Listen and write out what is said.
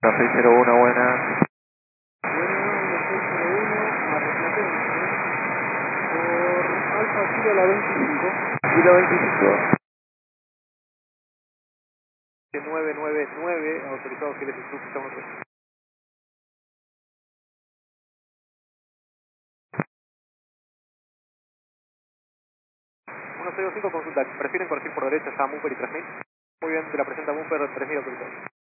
601, buena. Por Alfa Kilo la 25. Kilo 25. 999, autorizado Giles Sur, estamos aquí. Consulta, ¿prefieren corregir por derecha a Bumper y 3000? Muy bien, te la presenta Bumper 3000 autorizado.